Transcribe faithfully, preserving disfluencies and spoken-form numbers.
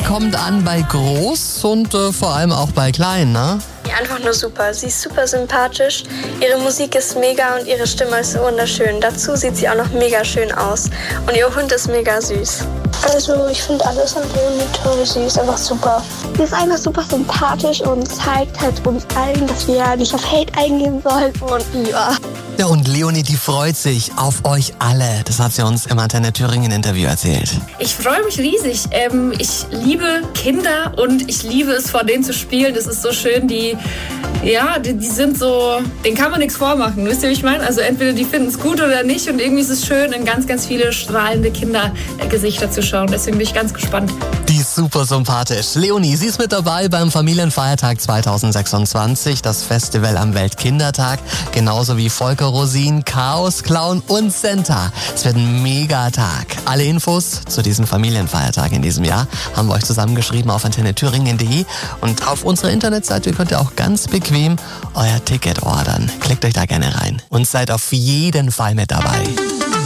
kommt an bei groß und äh, vor allem auch bei klein, ne? Ja, einfach nur super. Sie ist super sympathisch, ihre Musik ist mega und ihre Stimme ist so wunderschön. Dazu sieht sie auch noch mega schön aus und ihr Hund ist mega süß. Also ich finde alles an Leonie toll, sie ist einfach super. Sie ist einfach super sympathisch und zeigt halt uns allen, dass wir nicht auf Hate eingehen sollten und ja. Ja, und Leonie, die freut sich auf euch alle. Das hat sie uns im Antenne Thüringen Interview erzählt. Ich freue mich riesig. Ähm, ich liebe Kinder und ich liebe es, vor denen zu spielen. Das ist so schön. Die, ja, die, die sind so, denen kann man nichts vormachen. Wisst ihr, wie ich meine? Also entweder die finden es gut oder nicht. Und irgendwie ist es schön, in ganz, ganz viele strahlende Kindergesichter zu schauen. Deswegen bin ich ganz gespannt. Die ist super sympathisch. Leonie, sie ist mit dabei beim Familienfeiertag zweitausendsechsundzwanzig, das Festival am Weltkindertag, genauso wie Volker Rosin, Chaos Clown und Senta. Es wird ein Megatag. Alle Infos zu diesem Familienfeiertag in diesem Jahr haben wir euch zusammengeschrieben auf antenne thüringen punkt de und auf unserer Internetseite könnt ihr auch ganz bequem euer Ticket ordern. Klickt euch da gerne rein und seid auf jeden Fall mit dabei.